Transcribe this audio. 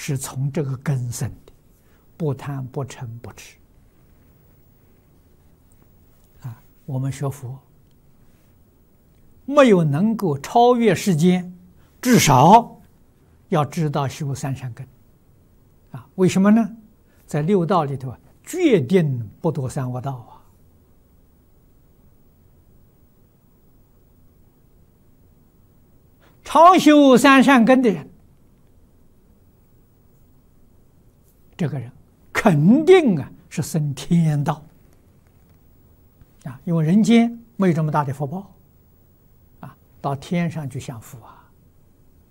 是从这个根生的，不贪不嗔不痴。我们学佛，没有能够超越世间，至少要知道修三善根。为什么呢？在六道里头，决定不堕三恶道啊！常修三善根的人，这个人肯定是升天道因为人间没有这么大的福报到天上去享福